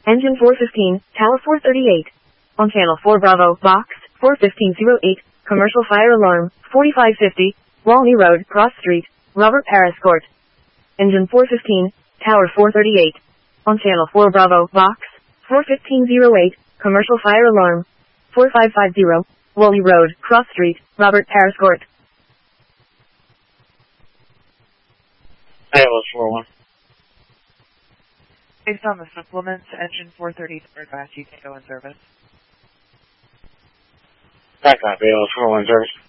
Engine 415, Tower 438. On channel 4 Bravo, box, 41508, commercial fire alarm, 4550, Walney Road, Cross Street, Robert Paris Court. Engine 415, Tower 438. On channel 4 Bravo, box, 41508, commercial fire alarm, 4550, Walney Road, Cross Street, Robert Paris Court. ALS 41. Based on the supplements, engine 430 advised you can go in service. Back up, ALS 41 service.